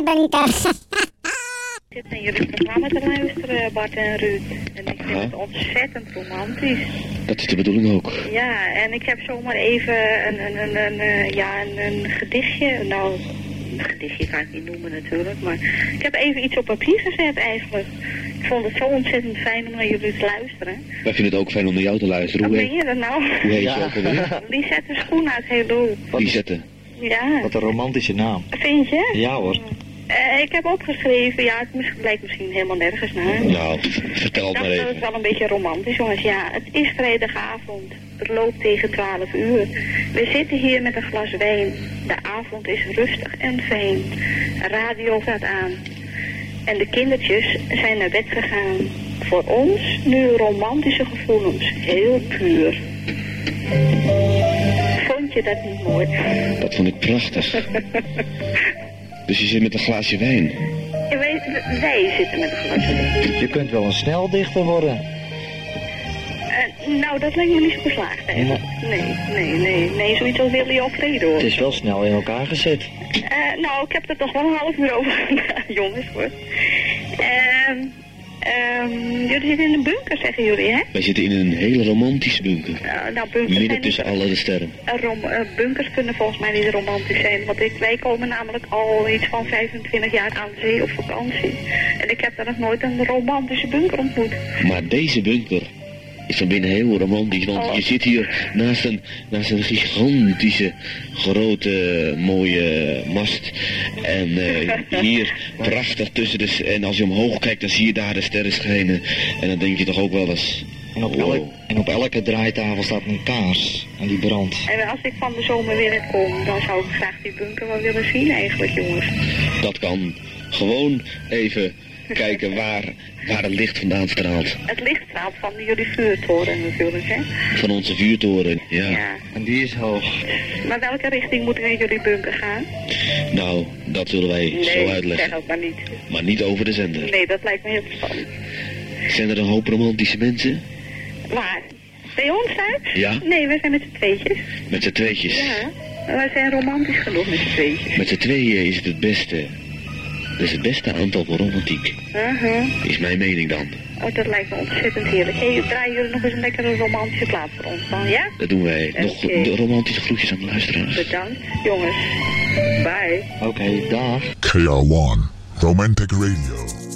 bunker. Ik zit naar jullie programma te luisteren, Bart en Ruud. En ik vind het ontzettend romantisch. Dat is de bedoeling ook. Ja, en ik heb zomaar even een gedichtje. Nou, een gedichtje kan ik niet noemen natuurlijk. Maar ik heb even iets op papier gezet eigenlijk. Ik vond het zo ontzettend fijn om naar jullie te luisteren. Wij vinden het ook fijn om naar jou te luisteren. Hoe ben je dat nou? Hoe heet je ook alweer? Lisette Schoen uit Heeloo. Lisette. Ja. Wat een romantische naam. Vind je? Ja hoor. Ik heb opgeschreven, ja, het blijkt misschien helemaal nergens naar. Nou, vertel het maar Dat is even. wel een beetje romantisch, jongens. Ja, het is vrijdagavond. Het loopt tegen 12 uur. We zitten hier met een glas wijn. De avond is rustig en fijn. Radio gaat aan. En de kindertjes zijn naar bed gegaan. Voor ons nu romantische gevoelens. Heel puur. Vond je dat niet mooi? Dat vond ik prachtig. Dus je zit met een glaasje wijn. Wij zitten met een glas wijn. Je kunt wel een sneldichter worden. Nou, dat lijkt me niet zo geslaagd eigenlijk. Nee, zoiets als Willy Alfredo. Hoor. Het is wel snel in elkaar gezet. Nou, ik heb er toch wel een half uur over gedaan, jongens hoor. Jullie zitten in een bunker, zeggen jullie, hè? Wij zitten in een hele romantische bunker. Nou, bunkers Midden tussen alle de sterren. Bunkers kunnen volgens mij niet romantisch zijn, want wij komen namelijk al iets van 25 jaar aan de zee op vakantie. En ik heb daar nog nooit een romantische bunker ontmoet. Maar deze bunker is van binnen heel romantisch, want je zit hier naast een gigantische, grote, mooie mast. En hier prachtig tussen de... En als je omhoog kijkt, dan zie je daar de sterren schijnen. En dan denk je toch ook wel eens... En op elke draaitafel staat een kaars en die brandt. En als ik van de zomer weer kom, dan zou ik graag die bunker wel willen zien eigenlijk, jongens. Dat kan. Gewoon even kijken waar het licht vandaan straalt. Het licht straalt van jullie vuurtoren natuurlijk, hè? Van onze vuurtoren, ja. En die is hoog. Maar welke richting moeten we in jullie bunker gaan? Nou, dat zullen wij zo uitleggen. Zeg ook maar niet. Maar niet over de zender. Nee, dat lijkt me heel spannend. Zijn er een hoop romantische mensen? Waar? Bij ons thuis? Ja. Nee, we zijn met z'n tweetjes. Met z'n tweetjes? Ja, wij zijn romantisch genoeg met z'n tweetjes. Met z'n tweeën is het beste. Dat is het beste aantal voor romantiek. Is mijn mening dan. Oh, dat lijkt me ontzettend heerlijk. Hey, draaien jullie nog eens een lekkere romantische plaat voor ons dan, ja? Dat doen wij. Nog de romantische groetjes aan de luisteraars. Bedankt, jongens. Bye. Oké, dag. KR1 Romantic Radio.